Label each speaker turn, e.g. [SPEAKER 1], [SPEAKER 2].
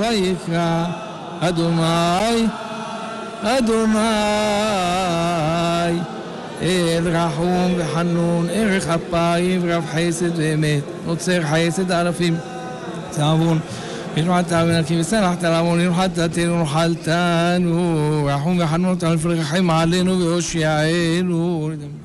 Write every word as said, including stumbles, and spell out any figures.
[SPEAKER 1] ויקרא אדוני אדוני אל רחום וחנון, ערך אפיים ורב חסד ואמת, עוצר חסד אלפים צעבון ונוחת ונקי וסלחת לעמון ונוחת תתנו ונוחלתנו רחום וחנון תלף רחם עלינו והושיענו